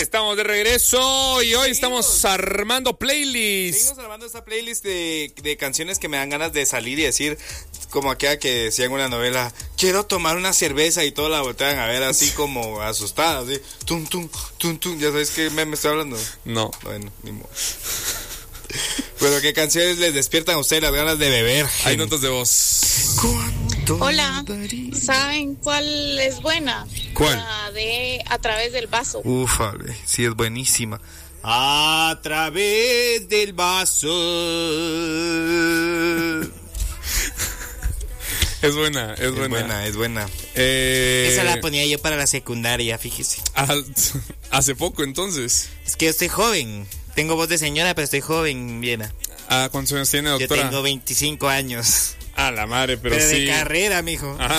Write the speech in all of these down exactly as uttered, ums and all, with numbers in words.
Estamos de regreso y hoy seguimos. estamos armando playlist. Seguimos armando esta playlist de, de canciones que me dan ganas de salir y decir, como aquella que decía en una novela, quiero tomar una cerveza y todos la voltean a ver así como asustadas, así, tum, tum, tum, tum. ¿Ya sabes qué me, me estoy hablando? No. Bueno, ni modo. Pero ¿qué canciones les despiertan a ustedes las ganas de beber? Gente? Hay notas de voz. Hola, ¿saben cuál es buena? ¿Cuál? La de A través del vaso. Ufale, sí es buenísima. A través del vaso. Es buena, es, es buena. buena. Es buena, eh... Esa la ponía yo para la secundaria, fíjese. Ah, hace poco, entonces. Es que yo estoy joven. Tengo voz de señora, pero estoy joven, Viena. Ah, ¿cuántos años tiene, doctora? Yo tengo veinticinco años. Ah, la madre, pero, pero sí. de carrera, mijo. Ajá.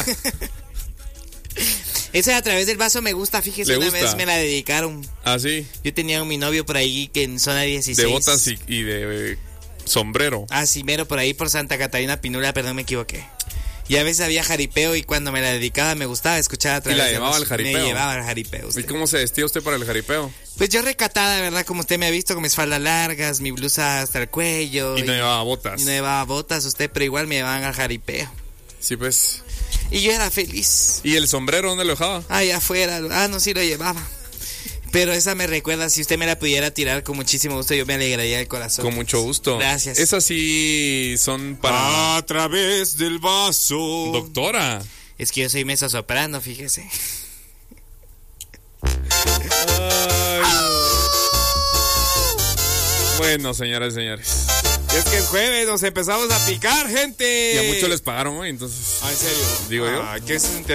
Esa de A través del vaso me gusta, fíjese, ¿Le una gusta? vez me la dedicaron. Ah, sí. Yo tenía un mi novio por ahí que en zona dieciséis. De botas y, y de eh, sombrero. Ah, sí, mero por ahí por Santa Catarina Pinula, perdón, me equivoqué. Y a veces había jaripeo y cuando me la dedicaba me gustaba escuchar A través ¿Y la del llevaba vaso. al jaripeo? Me llevaba al jaripeo. Usted. ¿Y cómo se vestía usted para el jaripeo? Pues yo recatada, ¿verdad? Como usted me ha visto, con mis faldas largas, mi blusa hasta el cuello. Y, y no llevaba botas. Y no llevaba botas usted, pero igual me llevaban al jaripeo. Sí, pues. Y yo era feliz. ¿Y el sombrero dónde lo dejaba? Allá afuera. Ah, no, sí lo llevaba. Pero esa me recuerda, si usted me la pudiera tirar con muchísimo gusto, yo me alegraría el corazón. Con mucho gusto. Gracias. Esas sí son para... A través del vaso. Doctora. Es que yo soy mezzosoprano, fíjese. Ay. Bueno, señoras y señores. Es que el jueves nos empezamos a picar, gente. Y a muchos les pagaron hoy, entonces. Ah, ¿en serio? Digo ah, yo. ¿Qué se